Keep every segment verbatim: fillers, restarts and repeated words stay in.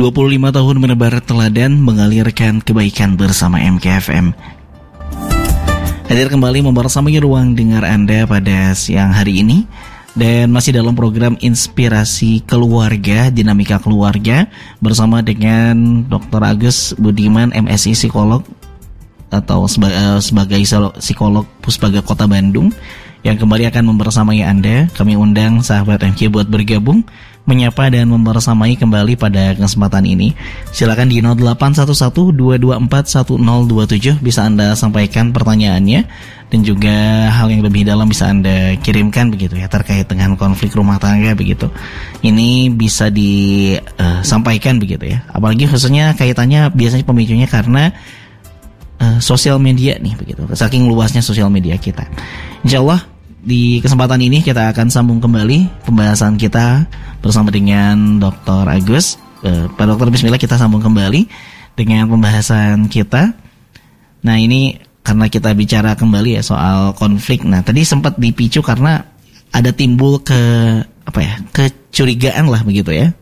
dua puluh lima tahun menebar teladan, mengalirkan kebaikan bersama M K F M. Hadir kembali membersamai ruang dengar Anda pada siang hari ini. Dan masih dalam program Inspirasi Keluarga, Dinamika Keluarga, bersama dengan dokter Agus Budiman, M Si Psikolog atau seba- uh, sebagai psikolog Puspaga Kota Bandung, yang kembali akan membersamai Anda. Kami undang sahabat M K buat bergabung, menyapa dan membersamai kembali pada kesempatan ini. Silakan di nol delapan satu satu dua dua empat satu nol dua tujuh bisa Anda sampaikan pertanyaannya, dan juga hal yang lebih dalam bisa Anda kirimkan begitu ya, terkait dengan konflik rumah tangga begitu. Ini bisa disampaikan uh, begitu ya. Apalagi khususnya kaitannya biasanya pemicunya karena uh, sosial media nih begitu. Saking luasnya sosial media kita. Insyaallah di kesempatan ini kita akan sambung kembali pembahasan kita bersama dengan dokter Agus. Uh, Pak Dokter, bismillah, kita sambung kembali dengan pembahasan kita. Nah, ini karena kita bicara kembali ya soal konflik. Nah, tadi sempat dipicu karena ada timbul ke apa ya? kecurigaan lah begitu ya.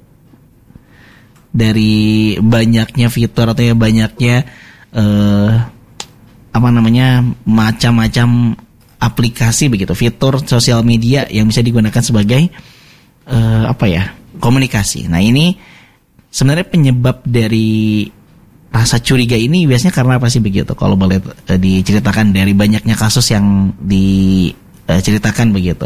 Dari banyaknya fitur atau ya banyaknya uh, apa namanya? macam-macam aplikasi begitu, fitur sosial media yang bisa digunakan sebagai uh, apa ya, komunikasi. Nah, ini sebenarnya penyebab dari rasa curiga ini biasanya karena apa sih begitu? Kalau boleh uh, diceritakan dari banyaknya kasus yang diceritakan uh, begitu.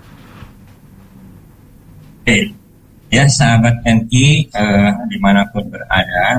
Oke, ya sahabat M K uh, dimanapun berada,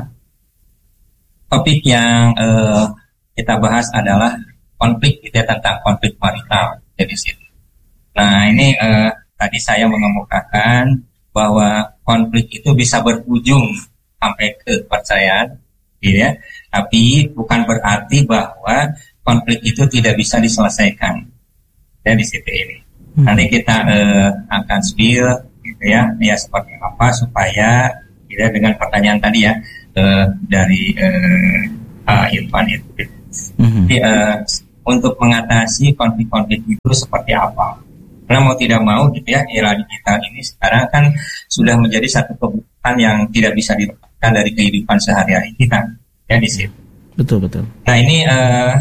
topik yang uh, kita bahas adalah konflik, itu tentang konflik marital. Jadi situ. Nah, ini eh, tadi saya mengemukakan bahwa konflik itu bisa berujung sampai ke kepercayaan, gitu ya. Tapi bukan berarti bahwa konflik itu tidak bisa diselesaikan. Ya, di situ ini. Hmm. Nanti kita eh, akan spill, gitu ya, ya seperti apa supaya, gitu ya, dengan pertanyaan tadi ya eh, dari eh, uh, Irfan itu. Hmm. Jadi, eh, untuk mengatasi konflik-konflik itu seperti apa? Karena mau tidak mau gitu ya, era digital ini sekarang kan sudah menjadi satu kebutuhan yang tidak bisa dilepaskan dari kehidupan sehari-hari kita, ya di situ. Betul betul. Nah, ini uh,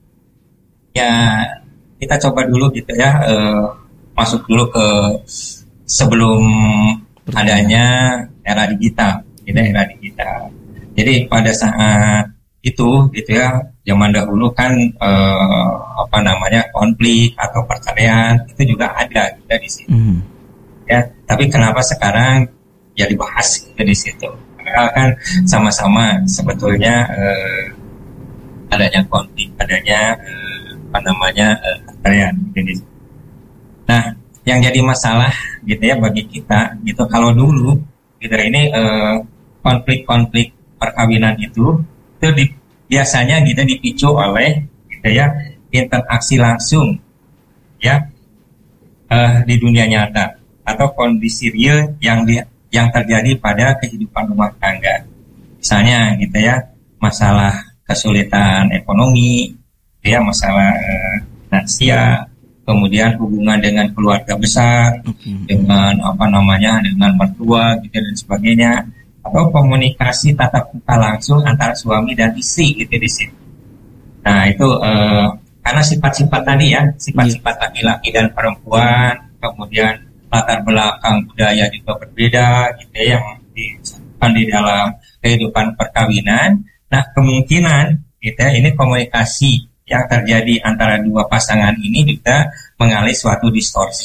ya kita coba dulu gitu ya, uh, masuk dulu ke sebelum betul. adanya era digital, gitu, era digital. Jadi pada saat itu gitu ya, zaman dahulu kan eh, apa namanya konflik atau perceraian itu juga ada gitu di situ. Mm. Ya, tapi kenapa sekarang ya dibahas gitu di situ? Karena kan sama-sama sebetulnya eh, adanya konflik, adanya eh, apa namanya eh, perceraian gitu di situ. Nah, yang jadi masalah gitu ya bagi kita gitu, kalau dulu gitu ini eh, konflik-konflik perkawinan itu itu di, biasanya gitu dipicu oleh gitu ya interaksi langsung ya uh, di dunia nyata atau kondisi real yang di, yang terjadi pada kehidupan rumah tangga. Misalnya gitu ya, masalah kesulitan ekonomi, gitu ya, masalah uh, finansial, kemudian hubungan dengan keluarga besar, okay. dengan apa namanya dengan mertua gitu dan sebagainya, atau komunikasi tatap muka langsung antara suami dan istri gitu di sini. Nah, itu eh, karena sifat-sifat tadi ya, sifat-sifat yeah. laki-laki dan perempuan, kemudian latar belakang budaya juga berbeda gitu ya, yang disebutkan di dalam kehidupan perkawinan. Nah, kemungkinan gitu ya, ini komunikasi yang terjadi antara dua pasangan ini juga mengalami suatu distorsi.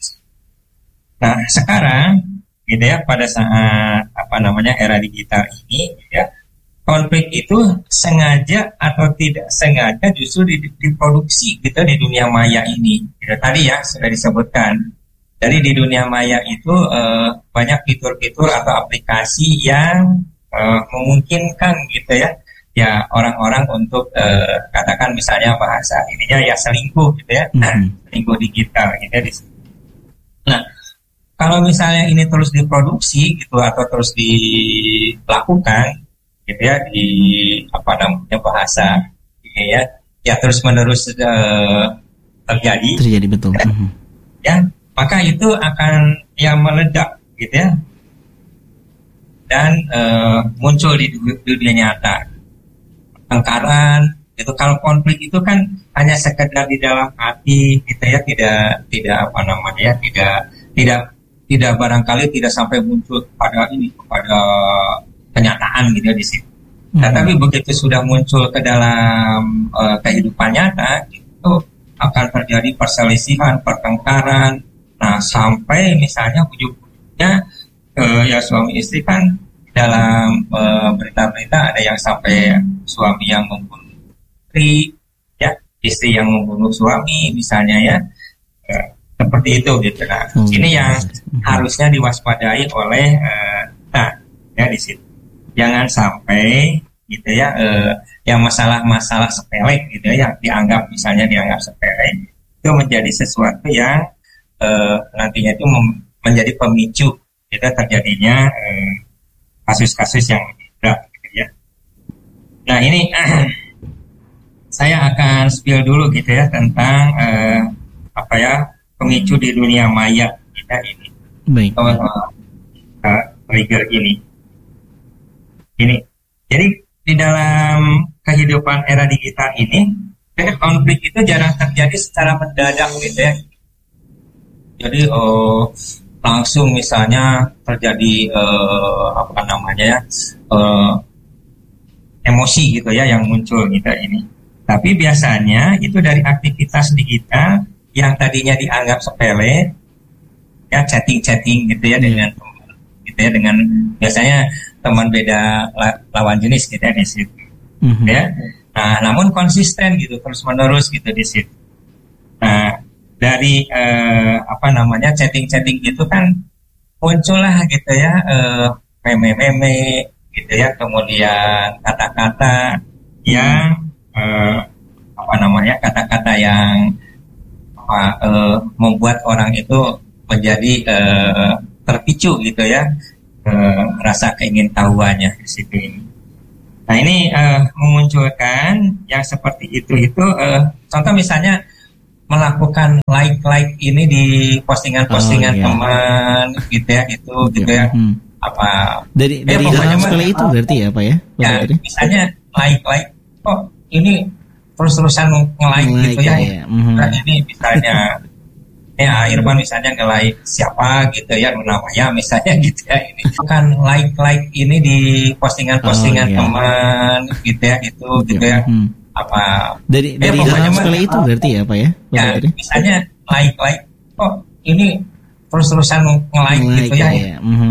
Nah, sekarang gitu ya, pada saat apa namanya era digital ini ya, konflik itu sengaja atau tidak sengaja justru diproduksi gitu di dunia maya ini. Gitu, tadi ya sudah disebutkan. Jadi di dunia maya itu eh, banyak fitur-fitur atau aplikasi yang eh, memungkinkan gitu ya, ya orang-orang untuk eh, katakan misalnya bahasa ininya ya selingkuh gitu ya, mm-hmm. selingkuh digital gitu. Nah, kalau misalnya ini terus diproduksi gitu atau terus dilakukan gitu ya di apa namanya bahasa ini ya, ya terus menerus uh, terjadi. Terjadi betul. Ya, uh-huh. ya, maka itu akan ya meledak gitu ya. dan uh, muncul di dunia nyata. Pertengkaran itu, kalau konflik itu kan hanya sekedar di dalam hati gitu ya, tidak tidak apa namanya ya, tidak tidak tidak barangkali tidak sampai muncul pada ini pada kenyataan gitu ya di situ. Hmm. Tetapi begitu sudah muncul ke dalam uh, kehidupan nyata, itu akan terjadi perselisihan, pertengkaran. Nah, sampai misalnya ujung-ujungnya uh, ya suami istri kan dalam uh, berita-berita ada yang sampai suami yang membunuh istri, ya istri yang membunuh suami misalnya ya, uh, seperti itu gitu. Nah, hmm. ini yang harusnya diwaspadai oleh uh, nah ya di situ. Jangan sampai gitu ya, eh, yang masalah-masalah sepele gitu ya, yang dianggap misalnya dianggap sepele itu menjadi sesuatu yang eh, nantinya itu mem- menjadi pemicu gitu terjadinya eh, kasus-kasus yang berat gitu ya. Nah ini saya akan spill dulu gitu ya tentang eh, apa ya pemicu di dunia maya kita ini. Baik. Oh, uh, trigger ini. Ini, jadi di dalam kehidupan era digital ini, konflik itu jarang terjadi secara mendadak gitu ya. Jadi oh, langsung misalnya terjadi uh, apa namanya ya, uh, emosi gitu ya yang muncul gitu ini. Tapi biasanya itu dari aktivitas digital yang tadinya dianggap sepele, ya chatting-chatting gitu ya hmm. dengan gitu ya dengan biasanya teman beda lawan jenis gitu ya di situ, mm-hmm. ya. Nah, namun konsisten gitu terus menerus gitu di situ. Nah, dari eh, apa namanya chatting-chatting gitu kan muncullah gitu ya eh, meme-meme gitu ya, kemudian kata-kata yang eh, apa namanya kata-kata yang apa, eh, membuat orang itu menjadi eh, terpicu gitu ya. Uh, rasa keingintahuannya di situ ini. Nah ini uh, memunculkan yang seperti itu itu uh, contoh misalnya melakukan like-like ini di postingan-postingan oh, iya. teman gitu ya itu okay. gitu ya hmm. apa dari dari ya, hal seperti itu berarti ya Pak ya? Ya misalnya like-like kok ini terus-terusan nge-like like, gitu ya, ya. Mm-hmm. Nah, ini misalnya ya Irfan misalnya nge-like siapa gitu ya namanya misalnya gitu ya ini kan like-like ini di postingan-postingan oh, iya. teman gitu ya itu okay. gitu ya hmm. apa dari dari hal seperti itu berarti ya Pak ya? Ya misalnya like-like kok ini terus-terusan nge-like, like gitu ya, ya. Mm-hmm.